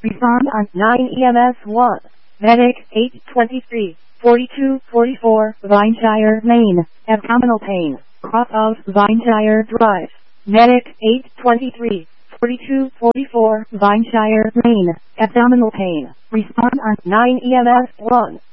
Respond on 9 EMS 1. Medic 823, 4244, Vineshire, Maine. Abdominal pain. Cross of Vineshire Drive. Medic 823, 4244, Vineshire, Maine. Abdominal pain. Respond on 9 EMS 1.